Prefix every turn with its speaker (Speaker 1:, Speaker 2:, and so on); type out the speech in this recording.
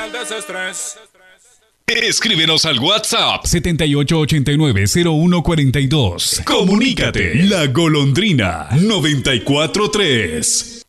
Speaker 1: el desestrés.
Speaker 2: Escríbenos al WhatsApp 7889-0142. Comunícate. La Golondrina 943.